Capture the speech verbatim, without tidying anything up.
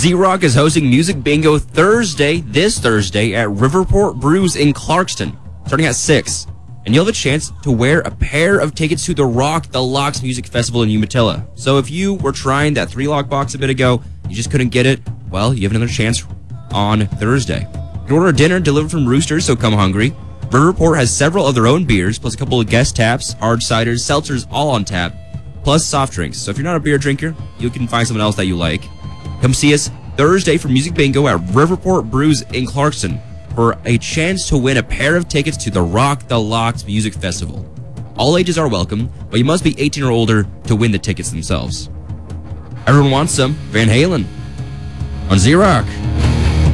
Z-Rock is hosting Music Bingo Thursday, this Thursday, at Riverport Brews in Clarkston, starting at six. And you'll have a chance to wear a pair of tickets to the Rock the Locks Music Festival in Umatilla. So if you were trying that three-lock box a bit ago, you just couldn't get it, well, you have another chance on Thursday. You can order a dinner delivered from Roosters, so come hungry. Riverport has several of their own beers, plus a couple of guest taps, hard ciders, seltzers, all on tap, plus soft drinks. So if you're not a beer drinker, you can find someone else that you like. Come see us Thursday for Music Bingo at Riverport Brews in Clarkston for a chance to win a pair of tickets to the Rock the Locks Music Festival. All ages are welcome, but you must be eighteen or older to win the tickets themselves. Everyone wants some Van Halen on Z-Rock.